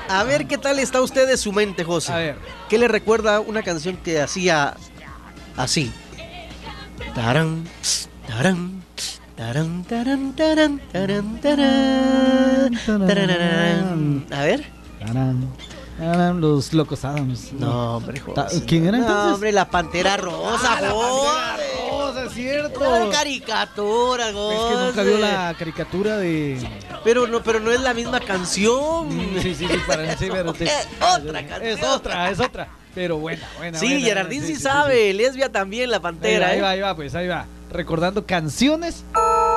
A ver qué tal está usted de su mente, José. A ver. ¿Qué le recuerda una canción que hacía así? Tarán, tarán, tarán, tarán, tarán, tarán, tarán, tarararán. A ver. Los Locos Adams. No, hombre, José. ¿Quién era entonces? No, hombre, la Pantera Rosa, La José. Pantera Rosa, es cierto. Claro, caricatura, José. Es que nunca vio la caricatura de... Pero no es la misma canción. Sí, para sí, pero Otra canción. Es otra. Pero buena. Sí, Gerardín sí sabe. Lesbia también, la Pantera. Ahí va, ahí va. Recordando canciones